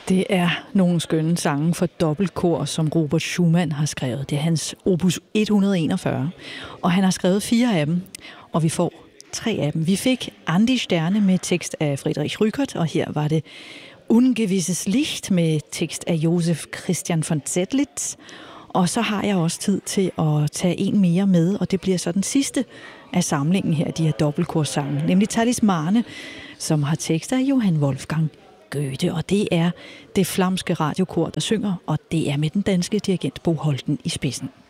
Det er nogle skønne sange for dobbeltkor, som Robert Schumann har skrevet. Det er hans opus 141, og han har skrevet 4 af dem, og vi får 3 af dem. Vi fik Andi Sterne med tekst af Friedrich Rückert, og her var det Ungewisses Licht med tekst af Josef Christian von Zettlitz. Og så har jeg også tid til at tage en mere med, og det bliver så den sidste af samlingen her, de her dobbeltkorsange, nemlig Talismane, som har tekst af Johann Wolfgang Goethe, og det er det flamske radiokor, der synger, og det er med den danske dirigent Bo Holten i spidsen.